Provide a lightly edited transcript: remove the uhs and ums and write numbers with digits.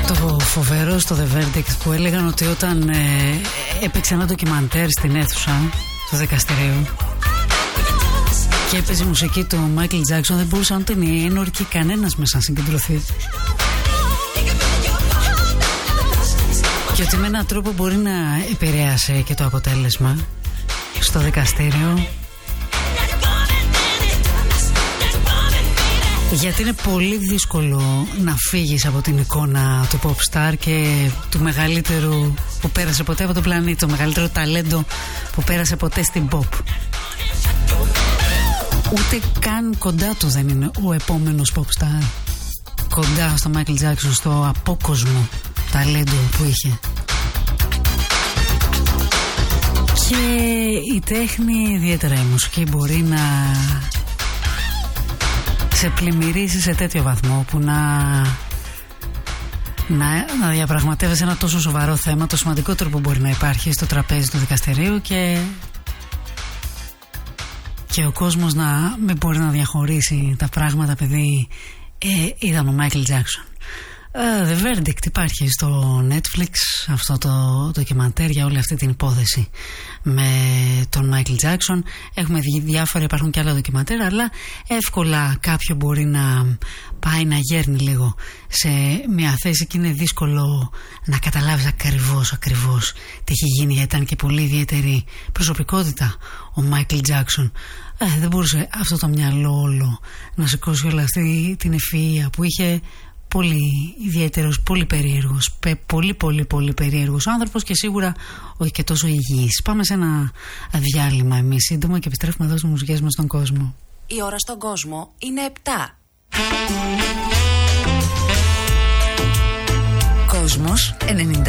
Το φοβερό στο The Verdict που έλεγαν ότι όταν έπαιξε ένα ντοκιμαντέρ στην αίθουσα του δικαστηρίου και έπαιζε η μουσική του Michael Jackson, δεν μπορούσαν ούτε οι ένορκοι κανένας μέσα να συγκεντρωθεί. Και ότι με έναν τρόπο μπορεί να επηρέασε και το αποτέλεσμα στο δικαστήριο. Γιατί είναι πολύ δύσκολο να φύγεις από την εικόνα του pop star και του μεγαλύτερου που πέρασε ποτέ από τον πλανήτη, το μεγαλύτερο ταλέντο που πέρασε ποτέ στην pop. Ούτε καν κοντά του δεν είναι ο επόμενος pop star. Κοντά στο Michael Jackson, στο απόκοσμο ταλέντο που είχε. Και η τέχνη, ιδιαίτερα η μουσική, μπορεί να σε πλημμυρίσει σε τέτοιο βαθμό που να διαπραγματεύεσαι ένα τόσο σοβαρό θέμα, το σημαντικότερο που μπορεί να υπάρχει στο τραπέζι του δικαστηρίου, και ο κόσμος να μην μπορεί να διαχωρίσει τα πράγματα, επειδή είδαμε ο Michael Jackson. The Verdict υπάρχει στο Netflix, αυτό το ντοκιμαντέρ για όλη αυτή την υπόθεση με τον Michael Jackson. Έχουμε δει διάφορα, υπάρχουν και άλλα ντοκιμαντέρ, αλλά εύκολα κάποιο μπορεί να πάει να γέρνει λίγο σε μια θέση και είναι δύσκολο να καταλάβεις ακριβώς τι έχει γίνει, γιατί ήταν και πολύ ιδιαίτερη προσωπικότητα ο Michael Jackson. Δεν μπορούσε αυτό το μυαλό όλο να σηκώσει όλη αυτή την ευφυΐα που είχε. Πολύ ιδιαίτερος, πολύ περίεργος, πολύ περίεργος άνθρωπος και σίγουρα όχι και τόσο υγιής. Πάμε σε ένα διάλειμμα εμείς σύντομα και επιστρέφουμε εδώ στις μουσικές μας στον κόσμο. Η ώρα στον κόσμο είναι 7. Κόσμος 90.